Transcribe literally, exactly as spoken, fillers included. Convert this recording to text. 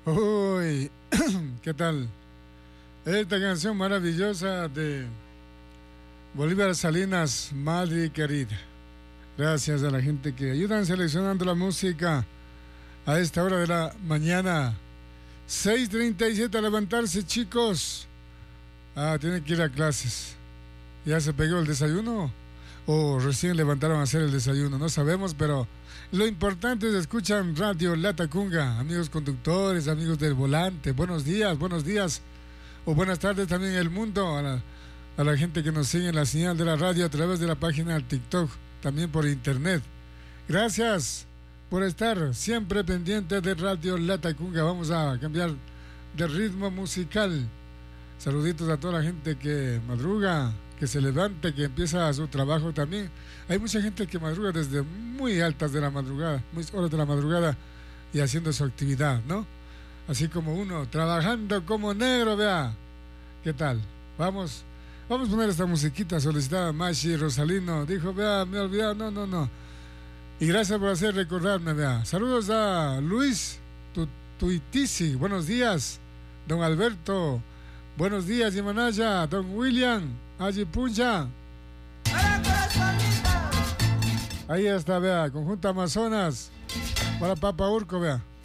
Uy, ¿qué tal? Esta canción maravillosa de Bolívar Salinas, Madre querida. Gracias a la gente que ayudan seleccionando la música a esta hora de la mañana. seis treinta y siete a levantarse, chicos. Ah, tienen que ir a clases. ¿Ya se pegó el desayuno? ¿O recién levantaron a hacer el desayuno? No sabemos, pero lo importante es que escuchan Radio Latacunga. Amigos conductores, amigos del volante, buenos días, buenos días. O buenas tardes también el mundo. A la, a la gente que nos sigue en la señal de la radio a través de la página del TikTok, también por internet. Gracias por estar siempre pendientes de Radio Latacunga. Vamos a cambiar de ritmo musical. Saluditos a toda la gente que madruga, que se levante, que empieza su trabajo también. Hay mucha gente que madruga desde muy altas de la madrugada, muy horas de la madrugada y haciendo su actividad, ¿no? Así como uno, trabajando como negro, vea. ¿Qué tal? Vamos, vamos a poner esta musiquita solicitada. Mashi Rosalino dijo, vea, me he olvidado, no, no, no. Y gracias por hacer recordarme, vea. Saludos a Luis Tuitisi, buenos días. Don Alberto, buenos días, Yimanaya. Don William, Ayipuncha. Ahí está, vea, Conjunto Amazonas. Para Papa Urco, vea.